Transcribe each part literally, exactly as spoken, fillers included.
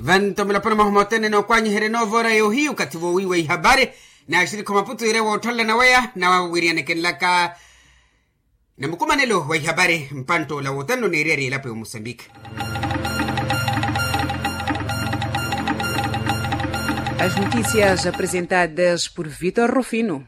vantomela pana mahomotene no kwanyi herenovo ra yo hiu kativo wiwe habari na shiri koma putu ire wa tolle na waya na wawiriane kenlaka na mukumanelo wa habari mpanto la wotano ne rere la pe Moçambique. As notícias apresentadas por Vitor Rufino.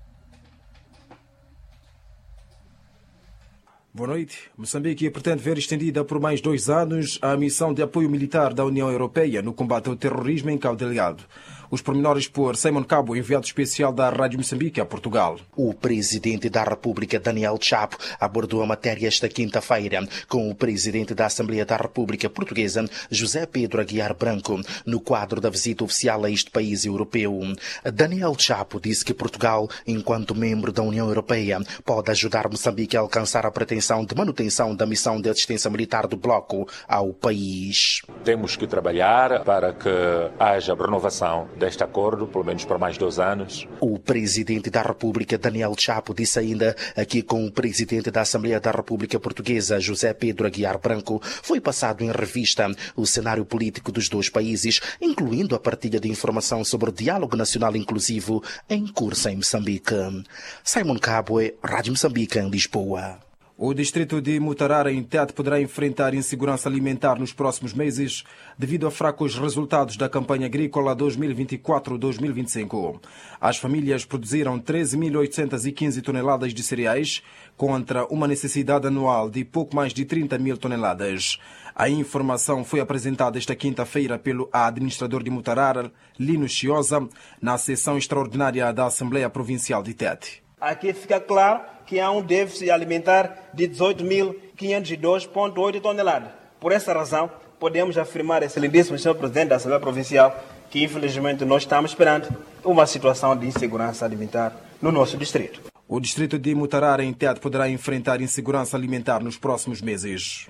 Boa noite. Moçambique pretende ver estendida por mais dois anos a missão de apoio militar da União Europeia no combate ao terrorismo em Cabo Delgado. Os pormenores por Simon Cabo, enviado especial da Rádio Moçambique a Portugal. O presidente da República, Daniel Chapo, abordou a matéria esta quinta-feira com o presidente da Assembleia da República Portuguesa, José Pedro Aguiar Branco, no quadro da visita oficial a este país europeu. Daniel Chapo disse que Portugal, enquanto membro da União Europeia, pode ajudar Moçambique a alcançar a pretensão de manutenção da missão de assistência militar do bloco ao país. Temos que trabalhar para que haja renovação deste acordo, pelo menos por mais dois anos. O presidente da República, Daniel Chapo, disse ainda aqui com o presidente da Assembleia da República Portuguesa, José Pedro Aguiar Branco, foi passado em revista o cenário político dos dois países, incluindo a partilha de informação sobre o diálogo nacional inclusivo em curso em Moçambique. Simon Cabo, Rádio Moçambique, em Lisboa. O distrito de Mutarara, em Tete, poderá enfrentar insegurança alimentar nos próximos meses devido a fracos resultados da campanha agrícola dois mil e vinte e quatro a dois mil e vinte e cinco. As famílias produziram treze mil oitocentas e quinze toneladas de cereais contra uma necessidade anual de pouco mais de trinta mil toneladas. A informação foi apresentada esta quinta-feira pelo administrador de Mutarara, Lino Chiosa, na sessão extraordinária da Assembleia Provincial de Tete. Aqui fica claro que há um déficit alimentar de dezoito mil quinhentos e dois vírgula oito toneladas. Por essa razão, podemos afirmar, excelentíssimo senhor Presidente da Assembleia Provincial, que infelizmente nós estamos esperando uma situação de insegurança alimentar no nosso distrito. O distrito de Mutarara, em Tete, poderá enfrentar insegurança alimentar nos próximos meses.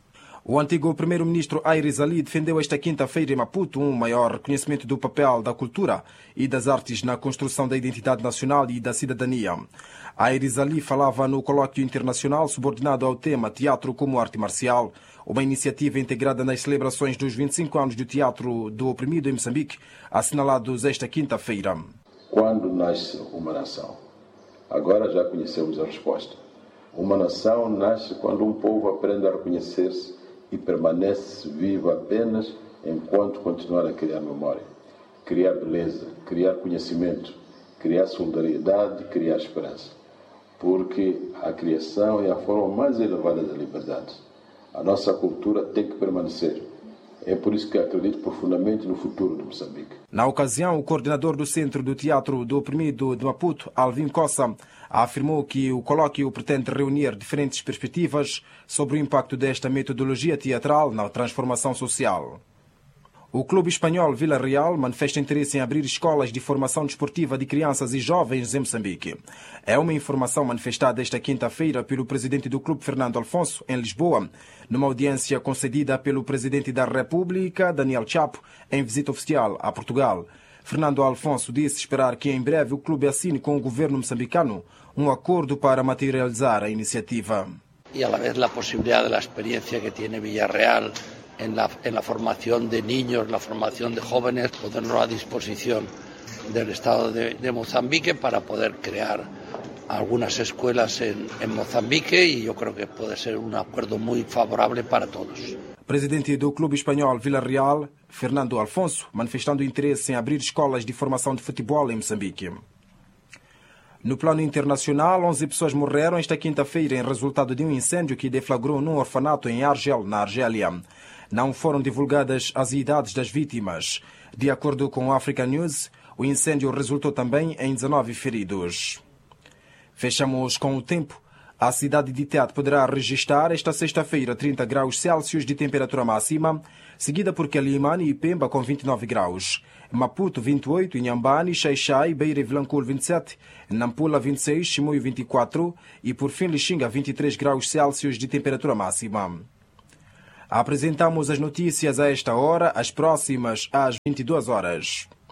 O antigo primeiro-ministro Aires Ali defendeu esta quinta-feira em Maputo um maior reconhecimento do papel da cultura e das artes na construção da identidade nacional e da cidadania. Aires Ali falava no colóquio internacional subordinado ao tema Teatro como Arte Marcial, uma iniciativa integrada nas celebrações dos vinte e cinco anos do Teatro do Oprimido em Moçambique, assinalados esta quinta-feira. Quando nasce uma nação? Agora já conhecemos a resposta. Uma nação nasce quando um povo aprende a reconhecer-se e permanece vivo apenas enquanto continuar a criar memória, criar beleza, criar conhecimento, criar solidariedade, criar esperança. Porque a criação é a forma mais elevada da liberdade. A nossa cultura tem que permanecer. É por isso que acredito profundamente no futuro de Moçambique. Na ocasião, o coordenador do Centro do Teatro do Oprimido de Maputo, Alvin Cossa, afirmou que o colóquio pretende reunir diferentes perspectivas sobre o impacto desta metodologia teatral na transformação social. O clube espanhol Vila Real manifesta interesse em abrir escolas de formação desportiva de crianças e jovens em Moçambique. É uma informação manifestada esta quinta-feira pelo presidente do clube, Fernando Alfonso, em Lisboa, numa audiência concedida pelo presidente da República, Daniel Chapo, em visita oficial a Portugal. Fernando Alfonso disse esperar que em breve o clube assine com o governo moçambicano um acordo para materializar a iniciativa. E a la vez a possibilidade da experiência que tem Villarreal en la, en la formación de niños, la formación de jóvenes, ponerlo a disposición del Estado de, de Mozambique para poder crear algunas escuelas en, en Mozambique y yo creo que puede ser un acuerdo muy favorable para todos. Presidente do clube espanhol Vila Real, Fernando Alfonso, manifestando interesse em abrir escolas de formação de futebol em Moçambique. No plano internacional, onze pessoas morreram esta quinta-feira em resultado de um incêndio que deflagrou num orfanato em Argel, na Argélia. Não foram divulgadas as idades das vítimas. De acordo com o Africa News, o incêndio resultou também em dezenove feridos. Fechamos com o tempo. A cidade de Tete poderá registrar esta sexta-feira trinta graus Celsius de temperatura máxima, seguida por Quelimane e Pemba com vinte e nove graus. Maputo vinte e oito, Inhambane, Xaixai, Beira e Vilanculo vinte e sete, Nampula vinte e seis, Chimoio vinte e quatro e por fim Lixinga vinte e três graus Celsius de temperatura máxima. Apresentamos as notícias a esta hora, as próximas às vinte e duas horas.